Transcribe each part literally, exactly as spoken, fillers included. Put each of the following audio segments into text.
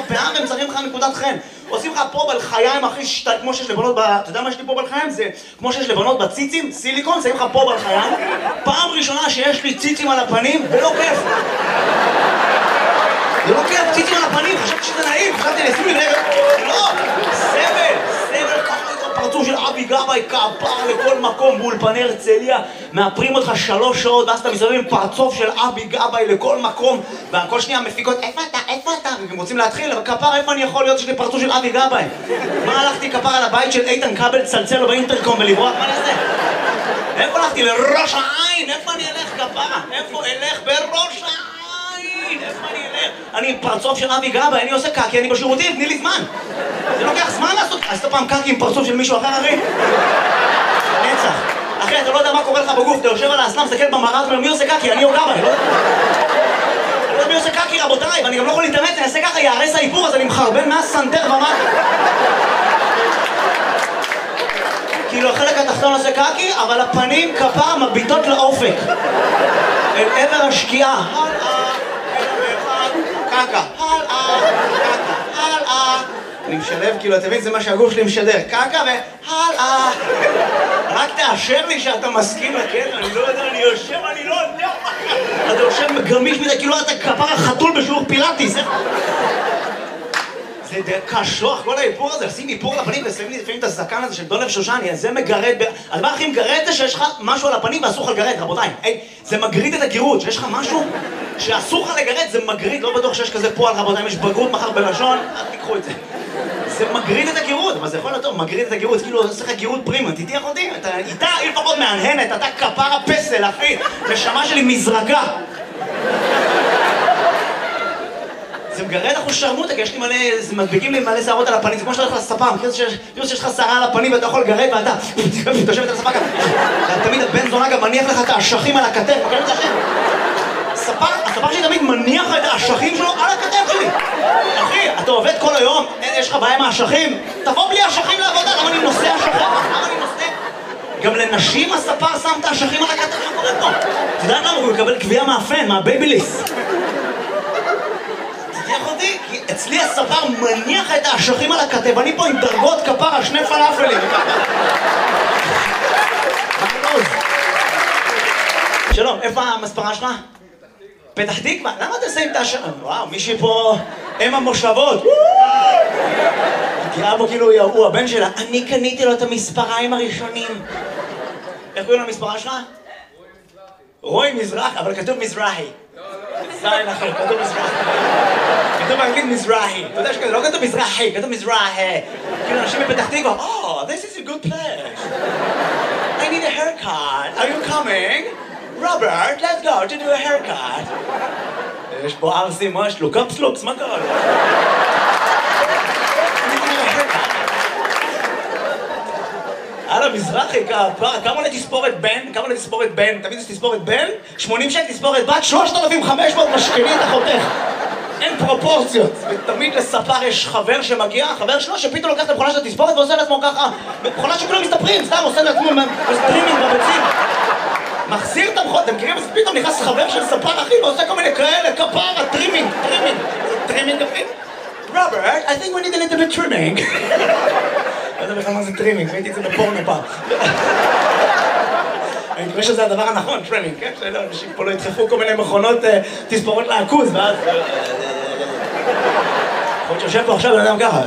הפאה והם שמים לך נקודת חן. עושים לך פה בלחיים הכי שטל, כמו שיש לבנות ב... אתה יודע מה יש לי פה בלחיים? זה כמו שיש לבנות בציצים, סיליקון, שמים לך פה בלחיים. פעם ראשונה שיש לי ציצים על הפנים, ולא כיף. זה לא כיף, ציצים על הפנים, חשבתי שזה נעים, חשבתי לשים לי רגע, לא, סבל, סבל, ככה את הפרצוף של אבי גבאי, כפר לכל מקום באולפני הרצליה, מאפרים אותך שלוש שעות, ואז אתה מסתובב עם פרצוף של אבי גבאי לכל מקום, וכל שנייה מפיקות, איפה אתה, איפה אתה? והם רוצים להתחיל, אבל כפר, איפה אני יכול להיות שיש לי פרצוף של אבי גבאי? מה הלכתי כפר על הבית של איתן כבל, צלצל לו באינטרקום ולברוח, מה נעשה? איפה הלכתי? לראש העין, איפה אני אלך כפרה? איפה אלך בראש העין? איפה אני אלך? אני עם פרצוף של אבי גבאי, אני עושה קקי, אני בשירותים, תני לי זמן. זה לוקח זמן לעשות, עשית פעם קקי עם פרצוף של מישהו אחר, אחי? נצח. אחי, אתה לא יודע מה קורה לך בגוף, אתה יושב על האסלאם, מסתכל במראה, ואומר, מי עושה קקי? אני או גבאי, לא יודע. אני לא יודע מי עושה קקי, רבותיי, ואני גם לא יכול להתאמץ, אני אעשה ככה, יערס האיפור, אז אני מחרבן מהסנטר ומטה. כאילו החלק התחתון עושה קקי, אבל הפנים כפר מביטות לאופק. אל עבר השקיעה. קקה, הלאה, קקה, הלאה. אני משלב, כאילו, אתה מבין, זה מה שהגוף שלי משדר. קקה והלאה. רק תאשר לי שאתה מסכים לקטע, אני לא יודע, אני יושב, אני לא יודע. אתה יושב גמיש מדי, כאילו אתה כפר החתול בשיעור פילאטיס. זה קשוח, כל האיפור הזה, לשים איפור לפנים ושמים לי לפעמים את הזקן הזה של דולב שושני, זה מגרד, הדבר הכי מגרד זה שיש לך משהו על הפנים ואסור לך לגרד, רבותיי. זה מגריד את הגירות, שיש לך משהו שאסור לך לגרד, זה מגריד, לא בטוח שיש כזה פועל, רבותיי, אם יש בגרות מחר בלשון, אל תיקחו את זה. זה מגריד את הגירות, אבל זה יכול להיות טוב, מגריד את הגירות, כאילו עושה לך גירות פרימה, תתיח אותי, איתה היא לפחות מהנהנת, אתה כפר הפסל, אחי, נשמה שלי מזרקה. זה מגרד אחוז שרמוטה, כי יש לי מלא, זה מדביקים לי מלא שערות על הפנים, זה כמו שאתה הולך לספה, מכיר שיש לך שערה על הפנים ואתה יכול לגרד ואתה תושבת על הספה ככה. תמיד הבן זונה גם מניח לך את האשכים על הכתף, מכיר את זה השם? הספה שלי תמיד מניח לך את האשכים שלו על הכתף שלי. אחי, אתה עובד כל היום, יש לך בעיה עם האשכים? תבוא בלי האשכים לעבודה, למה אני נושא אשכים? למה אני נושא? גם לנשים הספר שם את האשכים על הכתף, מה קורה פה? אתה יודע למה? הוא מקבל קביעה מהפן, מהבייביליס. כי אצלי הספר מניח את האשכים על הכתב, אני פה עם דרגות כפרה, שני פלאפלים. שלום, איפה המספרה שלך? פתח תקווה? למה אתה שמים את האשכים? וואו, מישהי פה אם המושבות. תראה בו כאילו הוא הבן שלה. אני קניתי לו את המספריים הראשונים. איך קוראים למספרה שלך? רוי מזרח, אבל כתוב מזרחי. זין אחר, כתוב מזרחי. כתוב באנגלית מזרחי. אתה יודע שכזה, לא כתוב מזרחי, כתוב מזרחי. כאילו אנשים בפתח תקווה, Oh, this is a good place. I need a haircut. Are you coming? Robert, let's go to do a haircut. יש פה ארסים, מה יש לו? קפסלוקס, מה קרה לו? הלאה, מזרחי, כמה עולה תספורת בן? כמה עולה תספורת בן? תמיד יש תספורת בן? שמונים שקל תספורת בת? שלושת אלפים וחמש מאות משכני את החותך. אין פרופורציות. ותמיד לספר יש חבר שמגיע, חבר שלו שפתאום לוקח את המכונה של התספורת ועושה לעצמו ככה. מכונה שכולם מסתפרים, סתם עושה לעצמו סטרימינג בביצים. מחזיר את המכונה, אתם מכירים? אז פתאום נכנס חבר של ספר אחי ועושה כל מיני כאלה, כפרה, טרימינג, טרימינג. טרימינג אחי? Robert, I think we need a little bit trimming. לא יודע בכלל מה זה טרימינג, ראיתי את זה בפורנו פעם. אני מקווה שזה הדבר הנכון, טרימינג, כן? שאנשים פה לא ידחפו כל מיני מכונות תספורות לעכוז, ואז... יכול להיות שיושב פה עכשיו, אני יודע ככה.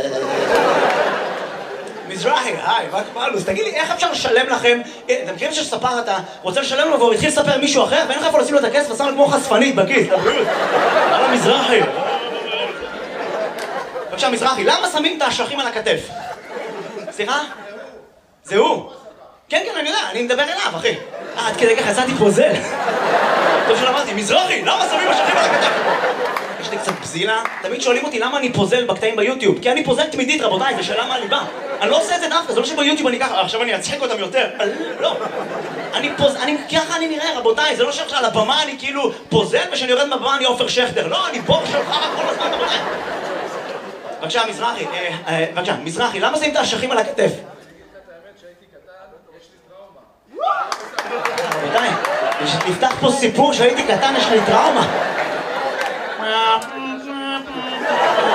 מזרחי, היי, מה קורה לו? אז תגיד לי, איך אפשר לשלם לכם? אתם מכירים שספר אתה רוצה לשלם לו והוא התחיל לספר מישהו אחר, ואין לך איפה לשים לו את הכסף, ושם לו כמו חשפנית בכיס, תבריאות. הלאה מזרחי. בבקשה, מזרחי, למה שמים את האשכים על הכתף? סליחה? זה הוא. כן, כן, אני יודע, אני מדבר אליו, אחי. אה, עד כדי כך יצאתי פוזל. טוב שלא אמרתי, מזרחי, למה שמים אשכים על הכתף? יש לי קצת בזילה. תמיד שואלים אותי למה אני פוזל בקטעים ביוטיוב. כי אני פוזל תמידית, רבותיי, זה שאלה מהליבה. אני לא עושה את זה דווקא, זה לא שביוטיוב אני ככה, עכשיו אני אצחק אותם יותר. לא. אני פוזל, אני, ככה אני נראה, רבותיי, זה לא שעכשיו על הבמה אני כאילו פוזל, ושאני יורד מהבמה אני עופר שכטר. לא, אני בור שלך רק כל הזמן, רבותיי. בבקשה, מזרחי, בבקשה, מזרחי, למה שמים את האשכים על הכתף? רבותיי, נפתח פה סיפור שהייתי קטן, יש לי טראומה.